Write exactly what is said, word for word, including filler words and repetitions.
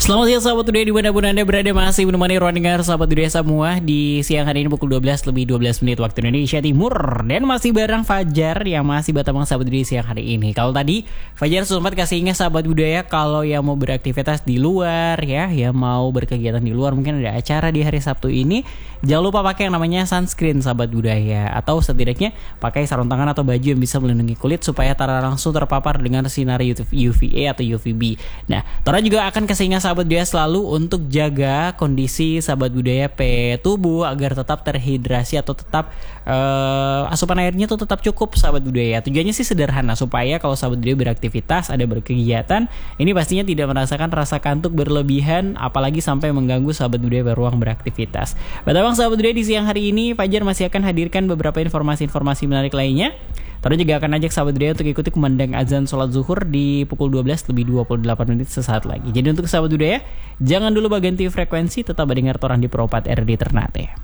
Selamat siang sahabat Budaya dimanapun Anda berada, masih menemani ruang dengar sahabat Budaya semua di siang hari ini pukul dua belas lebih dua belas menit waktu Indonesia Timur. Dan masih bareng Fajar yang masih bertemu sahabat Budaya siang hari ini. Kalau tadi Fajar sempat kasih ingat sahabat Budaya kalau yang mau beraktivitas di luar ya, yang mau berkegiatan di luar, mungkin ada acara di hari Sabtu ini, jangan lupa pakai yang namanya sunscreen sahabat Budaya, atau setidaknya pakai sarung tangan atau baju yang bisa melindungi kulit supaya tak langsung terpapar dengan sinar U V A atau U V B. Nah, Tora juga akan kasih ingat sahabat Budaya selalu untuk jaga kondisi sahabat Budaya P tubuh agar tetap terhidrasi atau tetap uh, asupan airnya tuh tetap cukup sahabat Budaya. Tujuannya sih sederhana, supaya kalau sahabat Budaya beraktivitas, ada berkegiatan, ini pastinya tidak merasakan rasa kantuk berlebihan, apalagi sampai mengganggu sahabat Budaya berruang beraktivitas. Betul sahabat Budaya, di siang hari ini Fajar masih akan hadirkan beberapa informasi-informasi menarik lainnya. Terus juga akan ajak sahabat Budaya untuk ikuti kumandang azan sholat zuhur di pukul dua belas lebih dua puluh delapan menit sesaat lagi. Jadi untuk sahabat Budaya, jangan dulu berganti frekuensi, tetap mendengar torang di Pro empat R D Ternate.